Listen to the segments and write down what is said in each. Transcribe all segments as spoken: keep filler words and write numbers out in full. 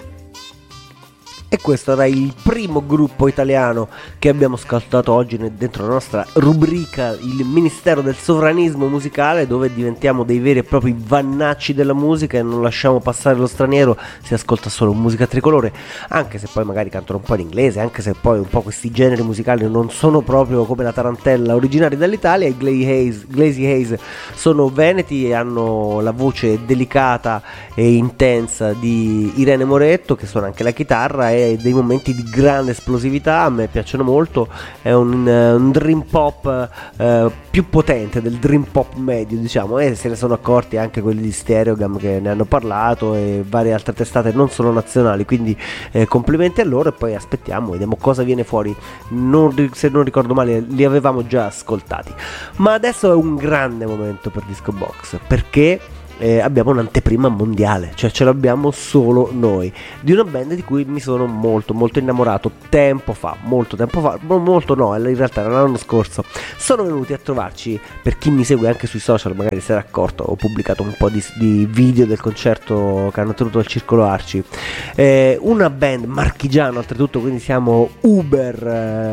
E questo era il primo gruppo italiano che abbiamo ascoltato oggi dentro la nostra rubrica, il Ministero del Sovranismo Musicale, dove diventiamo dei veri e propri vannacci della musica e non lasciamo passare lo straniero, si ascolta solo musica tricolore, anche se poi magari cantano un po' in inglese, anche se poi un po' questi generi musicali non sono proprio come la tarantella originari dall'Italia. I Glazy Haze, Glazy Haze sono veneti e hanno la voce delicata e intensa di Irene Moretto, che suona anche la chitarra, e dei momenti di grande esplosività. A me piacciono molto, è un, un dream pop eh, più potente del dream pop medio, diciamo, e se ne sono accorti anche quelli di Stereogam, che ne hanno parlato, e varie altre testate non solo nazionali, quindi eh, complimenti a loro. E poi aspettiamo, vediamo cosa viene fuori. Non, se non ricordo male li avevamo già ascoltati, ma adesso è un grande momento per Disco Box, perché Eh, abbiamo un'anteprima mondiale, cioè ce l'abbiamo solo noi, di una band di cui mi sono molto molto innamorato tempo fa, molto tempo fa, molto no, in realtà era l'anno scorso. Sono venuti a trovarci, per chi mi segue anche sui social magari si era accorto, ho pubblicato un po' di, di video del concerto che hanno tenuto al Circolo Arci, eh, una band marchigiana oltretutto, quindi siamo uber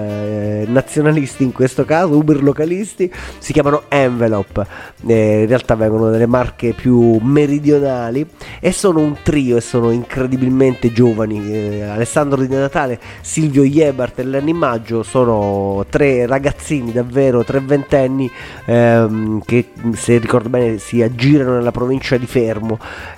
eh, nazionalisti in questo caso, uber localisti. Si chiamano Envelope, eh, in realtà vengono dalle Marche più meridionali e sono un trio e sono incredibilmente giovani. eh, Alessandro Di Natale, Silvio Jebart e Lenny Maggio sono tre ragazzini, davvero tre ventenni, ehm, che se ricordo bene si aggirano nella provincia di Fermo,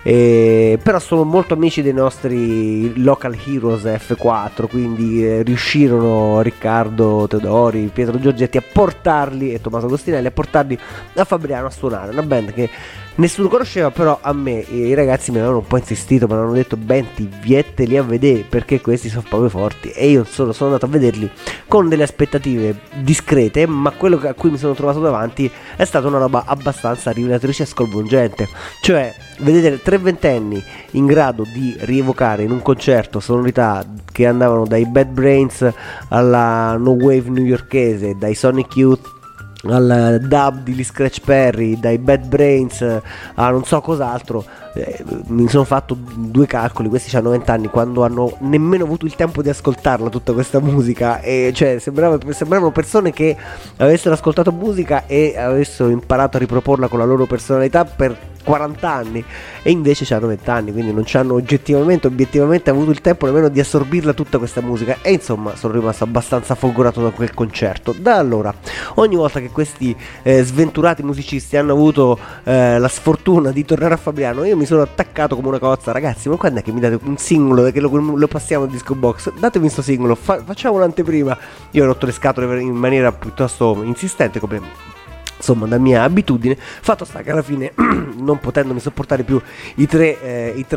eh, però sono molto amici dei nostri local heroes F quattro, quindi eh, riuscirono Riccardo Teodori, Pietro Giorgetti a portarli, e Tommaso Agostinelli a portarli a Fabriano a suonare. Una band che nessuno conosceva, però a me i ragazzi mi avevano un po' insistito, mi avevano detto: Benti, vietteli a vedere, perché questi sono proprio forti. E io solo sono andato a vederli con delle aspettative discrete, ma quello a cui mi sono trovato davanti è stata una roba abbastanza rivelatrice e sconvolgente. Cioè, vedete tre ventenni in grado di rievocare in un concerto sonorità che andavano dai Bad Brains alla no wave newyorkese, dai Sonic Youth al dub di Lee Scratch Perry, dai Bad Brains a non so cos'altro. Eh, mi sono fatto due calcoli: questi hanno venti anni, quando hanno nemmeno avuto il tempo di ascoltarla tutta questa musica, e cioè sembrava, sembravano persone che avessero ascoltato musica e avessero imparato a riproporla con la loro personalità per quaranta anni, e invece hanno venti anni, quindi non ci hanno oggettivamente obiettivamente avuto il tempo nemmeno di assorbirla tutta questa musica. E insomma sono rimasto abbastanza folgorato da quel concerto. Da allora, ogni volta che questi eh, sventurati musicisti hanno avuto eh, la sfortuna di tornare a Fabriano, io mi sono attaccato come una cozza: ragazzi, ma quando è che mi date un singolo che lo, lo passiamo a Disco Box? Datemi sto singolo, fa, facciamo un'anteprima. Io ho rotto le scatole in maniera piuttosto insistente, come insomma da mia abitudine. Fatto sta che alla fine, non potendomi sopportare più i tre eh, i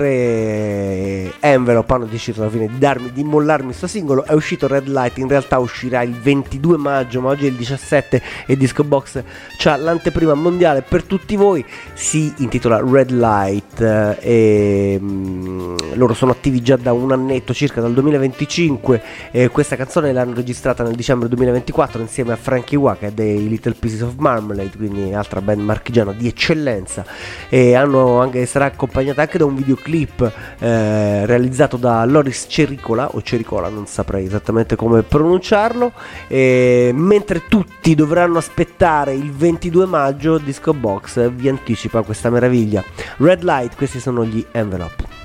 tre Envelope, hanno deciso alla fine di darmi, di mollarmi sto singolo. È uscito Red Light, in realtà uscirà il ventidue maggio, ma oggi è il diciassette e Disco Box c'ha l'anteprima mondiale per tutti voi. Si intitola Red Light, eh, e mh, loro sono attivi già da un annetto circa, dal duemilaventicinque. Eh, questa canzone l'hanno registrata nel dicembre duemilaventiquattro insieme a Frankie Wah, che è dei Little Pieces of Marmalade, quindi altra band marchigiana di eccellenza, e hanno anche, sarà accompagnata anche da un videoclip eh, realizzato da Loris Cericola o Cericola, non saprei esattamente come pronunciarlo, e mentre tutti dovranno aspettare il ventidue maggio, Disco Box vi anticipa questa meraviglia. Red Light, questi sono gli Envelope.